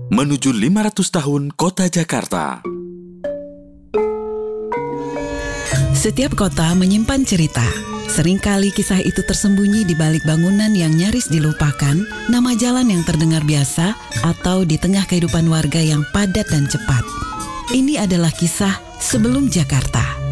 menuju 500 tahun Kota Jakarta. Setiap kota menyimpan cerita. Seringkali kisah itu tersembunyi di balik bangunan yang nyaris dilupakan, nama jalan yang terdengar biasa, atau di tengah kehidupan warga yang padat dan cepat. Ini adalah kisah sebelum Jakarta.